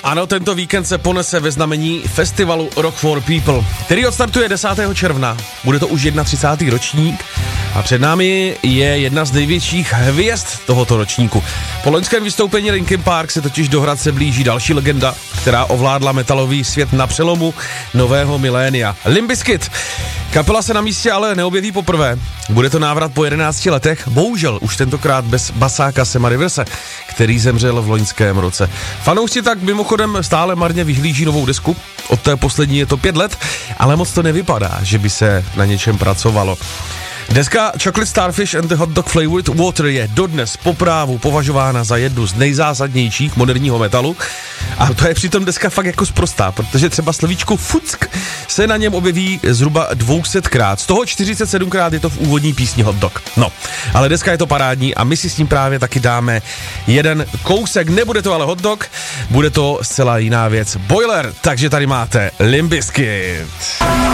Ano, tento víkend se ponese ve znamení festivalu Rock for People, který odstartuje 10. června. Bude to už 31. ročník a před námi je jedna z největších hvězd tohoto ročníku. Po loňském vystoupení Linkin Park se totiž do Hradce blíží další legenda, která ovládla metalový svět na přelomu nového milénia. Limp Bizkit. Kapela se na místě ale neobjeví poprvé. Bude to návrat po 11 letech, bohužel už tentokrát bez basáka Sama Riverse, který zemřel v loňském roce. Fanoušci tak mimochodem stále marně vyhlíží novou desku, od té poslední je to 5 let, ale moc to nevypadá, že by se na něčem pracovalo. Deska Chocolate Starfish and the Hot Dog Flavored Water je dodnes po právu považována za jednu z nejzásadnějších moderního metalu a to je přitom deska fakt jako sprostá, protože třeba slovíčko fuck se na něm objeví zhruba 200krát, z toho 47krát je to v úvodní písni Hot Dog. No, ale deska je to parádní a my si s ním právě taky dáme jeden kousek, nebude to ale Hot Dog, bude to zcela jiná věc. Boiler, takže tady máte Limp Bizkit.